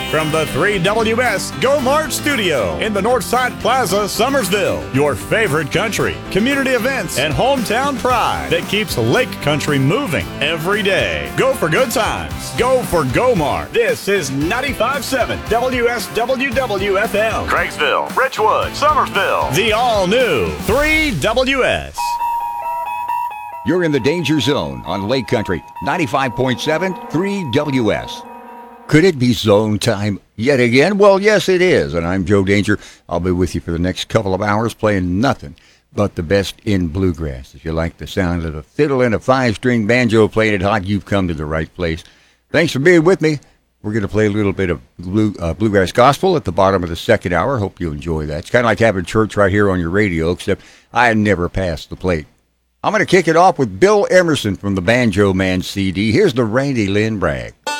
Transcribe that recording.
from the 3WS Go Mart Studio in the Northside Plaza, Summersville. Your favorite country, community events, and hometown pride that keeps Lake Country moving every day. Go for good times. Go for Go Mart. This is 95.7 WSWWFM. Craigsville, Richwood, Summersville. The all-new 3WS. You're in the danger zone on Lake Country, 95.7 3WS. Could it be zone time yet again? Well, yes, it is, and I'm Joe Danger. I'll be with you for the next couple of hours playing nothing but the best in bluegrass. If you like the sound of a fiddle and a five-string banjo playing it hot, you've come to the right place. Thanks for being with me. We're going to play a little bit of bluegrass gospel at the bottom of the second hour. Hope you enjoy that. It's kind of like having church right here on your radio, except I never pass the plate. I'm going to kick it off with Bill Emerson from the Banjo Man CD. Here's the Randy Lynn Bragg.